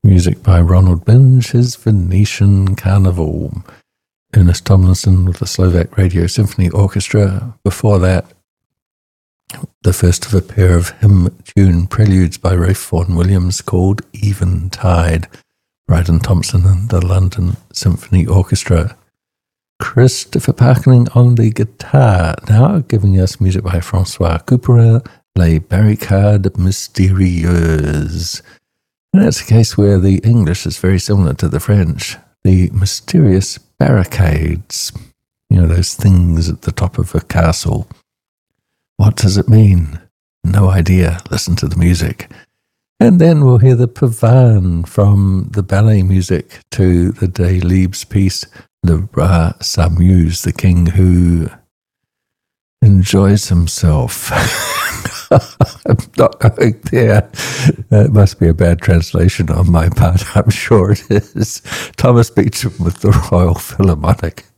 Music by Ronald Binge, his Venetian Carnival. Ernest Tomlinson with the Slovak Radio Symphony Orchestra. Before that, the first of a pair of hymn tune preludes by Ralph Vaughan Williams called Eventide. Bryden Thompson and the London Symphony Orchestra. Christopher Parkening on the guitar, now giving us music by Francois Couperin, Les Barricades Mystérieuses. And that's a case where the English is very similar to the French. The mysterious barricades, those things at the top of a castle. What does it mean? No idea. Listen to the music. And then we'll hear the Pavane from the ballet music to the Delibes piece, Le Roi s'amuse, the king who enjoys himself. I'm not going there. It must be a bad translation on my part. I'm sure it is. Thomas Beecham with the Royal Philharmonic.